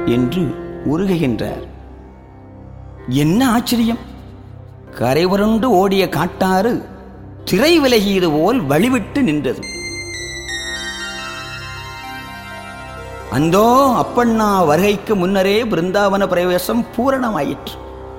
என்று உருகுகின்றார். என்ன ஆச்சரியம்! கரைபுரண்டு ஓடிய காட்டாறு திரை விலகியது போல் வழிவிட்டு நின்றது. அந்தோ அப்பண்ணா வருகைக்கு முன்னரே பிருந்தாவன பிரவேசம் பூரணமாயிற்று.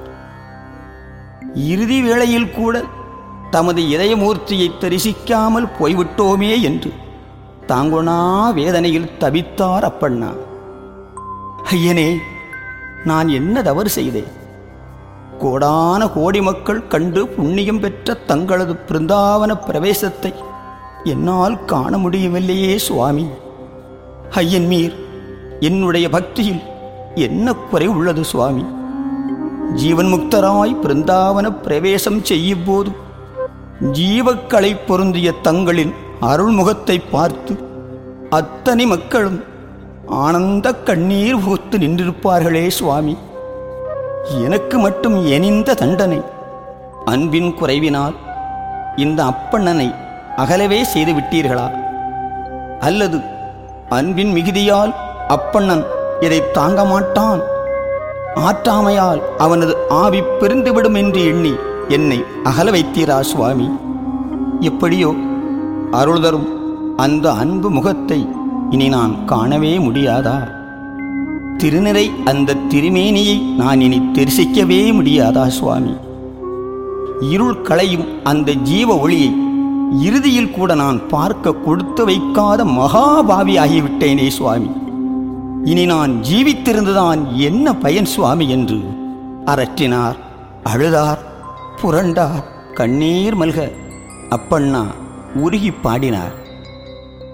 இறுதி வேளையில் கூட தமது இதயமூர்த்தியை தரிசிக்காமல் போய்விட்டோமே என்று தாங்குணா வேதனையில் தவித்தார் அப்பண்ணா. ஐயனே, நான் என்ன தவறு செய்தேன்? கோடான கோடி மக்கள் கண்டு புண்ணியம் பெற்ற தங்களது பிருந்தாவன பிரவேசத்தை என்னால் காண முடியவில்லையே சுவாமி. ஐயன் மீர் என்னுடைய பக்தியில் என்ன குறை உள்ளது சுவாமி? ஜீவன் முக்தராய் பிருந்தாவன பிரவேசம் செய்யும் போது ஜீவக்களை பொருந்திய தங்களின் அருள்முகத்தை பார்த்து அத்தனை மக்களும் ஆனந்த கண்ணீர் ஊத்து நின்றிருப்பார்களே சுவாமி. எனக்கு மட்டும் எனிந்த தண்டனை அன்பின் குறைவினால் இந்த அப்பண்ணனை அகலவே செய்து விட்டீர்களா? அல்லது அன்பின் மிகுதியால் அப்பண்ணன் இதை தாங்க மாட்டான், ஆற்றாமையால் அவனது ஆவி பெருந்துவிடும் என்று எண்ணி என்னை அகல வைத்தீரா சுவாமி? எப்படியோ அருள் தரும் அந்த அன்பு முகத்தை இனி நான் காணவே முடியாதா? திருநிறை அந்த திருமேனியை நான் இனி தரிசிக்கவே முடியாதா சுவாமி? இருள் களையும் அந்த ஜீவ ஒளியை இறுதியில் கூட நான் பார்க்க கொடுத்து வைக்காத மகாபாவி ஆகிவிட்டேனே சுவாமி. இனி நான் ஜீவித்திருந்துதான் என்ன பயன் சுவாமி என்று அரற்றினார், அழுதார், புரண்டார், கண்ணீர் மல்க அப்பண்ணா உருகி பாடினார்.